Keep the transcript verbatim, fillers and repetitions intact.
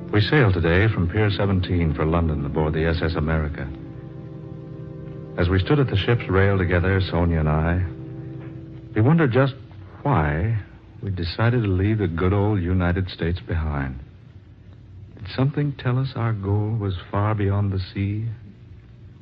We sailed today from Pier seventeen for London aboard the S S America. As we stood at the ship's rail together, Sonia and I, we wondered just why we decided to leave the good old United States behind. Did something tell us our goal was far beyond the sea